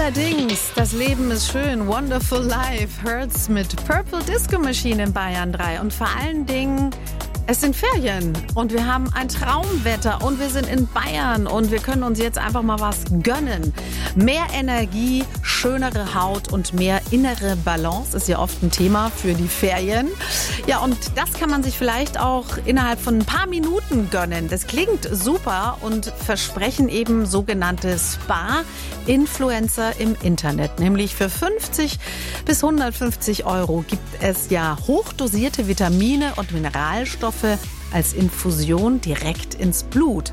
Allerdings, das Leben ist schön, Wonderful Life, Hurts mit Purple Disco Machine in Bayern 3 und vor allen Dingen, es sind Ferien und wir haben ein Traumwetter und wir sind in Bayern und wir können uns jetzt einfach mal was gönnen. Mehr Energie, schönere Haut und mehr innere Balance ist ja oft ein Thema für die Ferien. Ja, und das kann man sich vielleicht auch innerhalb von ein paar Minuten gönnen. Das klingt super und versprechen eben sogenannte Spa-Influencer im Internet. Nämlich für 50 bis 150 € gibt es ja hochdosierte Vitamine und Mineralstoffe als Infusion direkt ins Blut.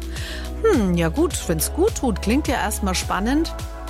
Ja gut, wenn es gut tut, klingt ja erstmal spannend.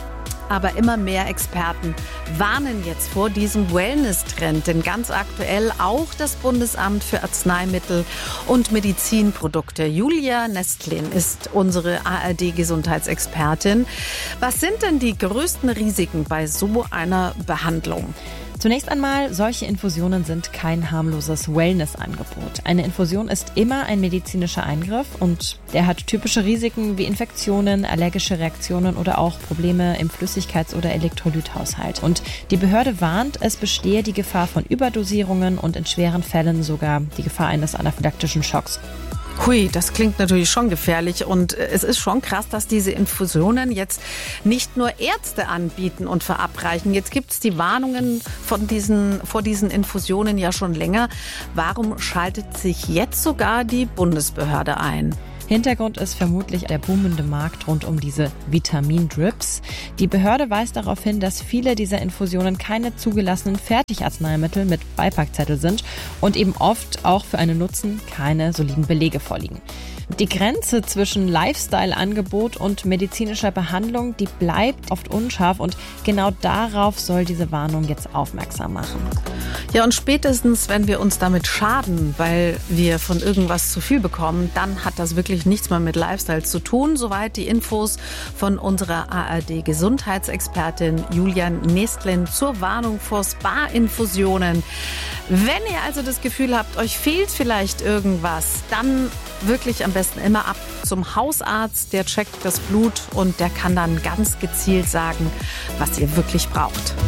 Aber immer mehr Experten warnen jetzt vor diesem Wellness-Trend, denn ganz aktuell auch das Bundesamt für Arzneimittel und Medizinprodukte. Julia Nestlin ist unsere ARD-Gesundheitsexpertin. Was sind denn die größten Risiken bei so einer Behandlung? Zunächst einmal, solche Infusionen sind kein harmloses Wellness-Angebot. Eine Infusion ist immer ein medizinischer Eingriff und der hat typische Risiken wie Infektionen, allergische Reaktionen oder auch Probleme im Flüssigkeits- oder Elektrolythaushalt. Und die Behörde warnt, es bestehe die Gefahr von Überdosierungen und in schweren Fällen sogar die Gefahr eines anaphylaktischen Schocks. Hui, das klingt natürlich schon gefährlich und es ist schon krass, dass diese Infusionen jetzt nicht nur Ärzte anbieten und verabreichen. Jetzt gibt es die Warnungen vor diesen Infusionen ja schon länger. Warum schaltet sich jetzt sogar die Bundesbehörde ein? Hintergrund ist vermutlich der boomende Markt rund um diese Vitamin-Drips. Die Behörde weist darauf hin, dass viele dieser Infusionen keine zugelassenen Fertigarzneimittel mit Beipackzettel sind und eben oft auch für einen Nutzen keine soliden Belege vorliegen. Die Grenze zwischen Lifestyle-Angebot und medizinischer Behandlung, die bleibt oft unscharf und genau darauf soll diese Warnung jetzt aufmerksam machen. Ja, und spätestens, wenn wir uns damit schaden, weil wir von irgendwas zu viel bekommen, dann hat das wirklich nichts mehr mit Lifestyle zu tun. Soweit die Infos von unserer ARD-Gesundheitsexpertin Julia Nestlin zur Warnung vor Spa-Infusionen. Wenn ihr also das Gefühl habt, euch fehlt vielleicht irgendwas, dann wirklich am besten immer ab zum Hausarzt. Der checkt das Blut und der kann dann ganz gezielt sagen, was ihr wirklich braucht.